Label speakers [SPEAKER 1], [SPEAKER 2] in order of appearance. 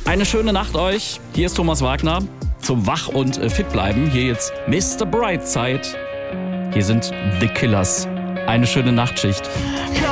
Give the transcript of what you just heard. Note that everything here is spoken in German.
[SPEAKER 1] Eine schöne Nacht euch. Hier ist Thomas Wagner. Zum Wach- und fit bleiben. Hier jetzt Mr. Brightside. Hier sind The Killers. Eine schöne Nachtschicht.